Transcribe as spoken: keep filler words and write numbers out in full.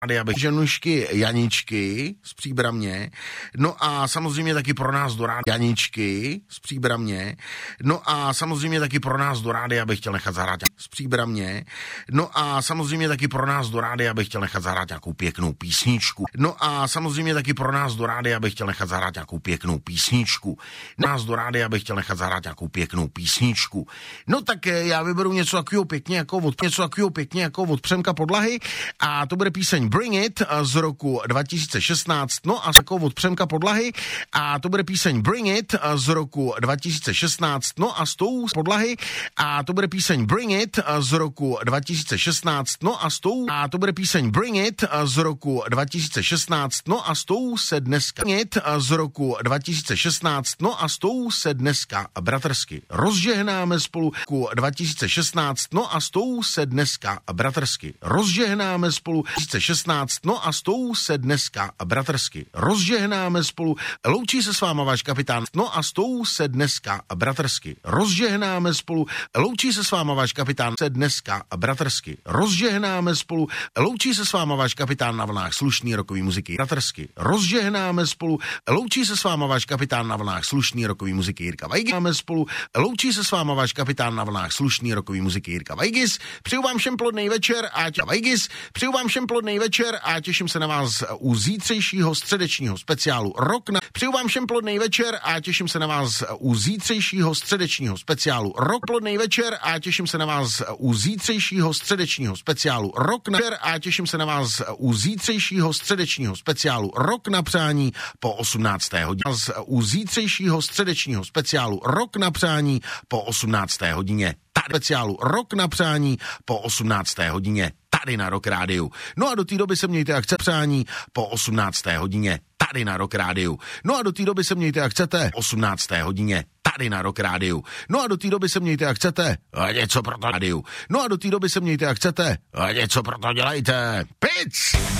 abych ženušky Janičky z Příbramě, no a samozřejmě taky pro nás do rádia Janičky z Příbramě, no a samozřejmě taky pro nás do rádia bych chtěl nechat zahrát z Příbramě, no a samozřejmě taky pro nás do rádia bych chtěl nechat zahrát nějakou pěknou písničku, no a samozřejmě taky pro nás do rádia bych chtěl nechat zahrát nějakou pěknou písničku, nás do rádia bych chtěl nechat zahrát nějakou pěknou písničku, no tak já vyberu něco takového pěkně jako od, něco takového pěkně jako od Přemka Podlahy a to bude píseň Bring It z roku dva tisíce šestnáct, no a jako od Přemka Podlahy a to bude píseň Bring It z roku dva tisíce šestnáct, no a s tou z Podlahy a to bude píseň Bring It z roku dva tisíce šestnáct, no a s tou a to bude píseň Bring It z roku dva tisíce šestnáct, no a s tou se dneska Bring It z roku dva tisíce šestnáct, no a s tou se dneska bratrsky rozžehnáme spolu dva tisíce šestnáct, no a s tou se dneska bratrsky rozžehnáme spolu dva tisíce šestnáct, no a s tou se dneska bratrsky rozžehnáme spolu. Loučí se s váma váš kapitán, no a s tou se dneska bratrsky rozžehnáme spolu. Loučí se s váma váš kapitán, se dneska bratrsky rozžehnáme spolu. Loučí se s váma váš kapitán na vlnách slušný rokový muziky bratrsky rozžehnáme spolu. Loučí se s váma váš kapitán na vlnách slušný rokový muziky Jirka Vajgis. Spolu. Loučí se s váma váš kapitán na vlnách slušný rokový muziky Jirka Vajgis. Přeju vám všem plodný večer a tě Vajgis. Přeju vám všem plodný večer a těším se na vás u zítřejšího středečního speciálu Rok na... Přeju vám všem plodný večer a těším se na vás u zítřejšího středečního speciálu Rok plodný večer a těším se na vás u zítřejšího středečního speciálu Rok na... a těším se na vás u zítřejšího středečního speciálu Rok na přání po osmnácté hodině. U zítřejšího středečního speciálu Rok na přání po osmnácté hodině. Tady speciálu Rok na přání po osmnácté hodině. Tady na Rock Rádiu. No a do té doby se mějte jak chcete přání po osmnácté hodině. Tady na Rock Rádiu. No a do té doby se mějte jak chcete osmnácté hodině. Tady na Rock Rádiu. No a do té doby se mějte jak chcete a něco pro to rádiu. No a do té doby se mějte jak chcete a něco pro to dělejte. Pic!